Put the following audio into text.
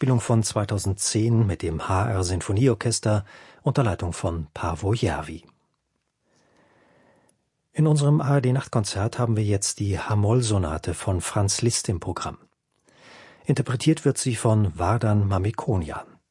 Vorspielung von 2010 mit dem HR Sinfonieorchester unter Leitung von Paavo Järvi. In unserem ARD-Nachtkonzert haben wir jetzt die H-Moll-Sonate von Franz Liszt im Programm. Interpretiert wird sie von Vardan Mamikonian.